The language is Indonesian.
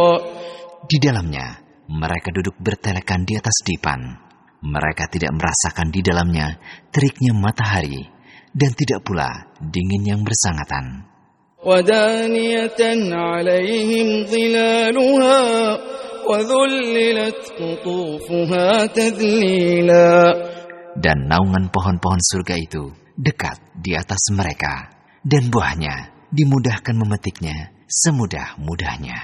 Di dalamnya, mereka duduk bertelekan di atas dipan. Mereka tidak merasakan di dalamnya teriknya matahari dan tidak pula dingin yang bersangatan. وَدَانِيَةً عَلَيْهِمْ ظِلَالُهَا وَذُلِّلَتْ قُطُوفُهَا تَذْلِيلًا. Dan naungan pohon-pohon surga itu dekat di atas mereka, dan buahnya dimudahkan memetiknya semudah-mudahnya.